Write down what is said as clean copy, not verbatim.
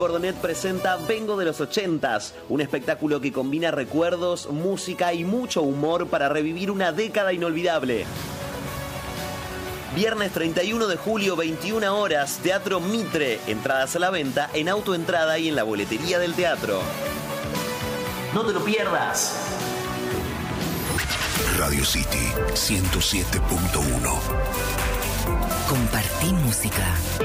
Gordonet presenta Vengo de los 80s, un espectáculo que combina recuerdos, música y mucho humor para revivir una década inolvidable. Viernes 31 de julio, 21 horas, Teatro Mitre. Entradas a la venta en Autoentrada y en la boletería del teatro. ¡No te lo pierdas! Radio City 107.1. Compartí música.